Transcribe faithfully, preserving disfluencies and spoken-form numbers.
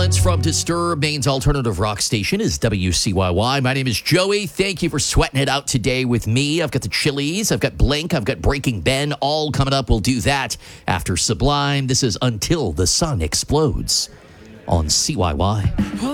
Dance from Disturbed, Maine's alternative rock station is W C Y Y. My name is Joey. Thank you for sweating it out today with me. I've got the Chili's, I've got Blink, I've got Breaking Ben, all coming up. We'll do that after Sublime. This is Until the Sun Explodes on C Y Y.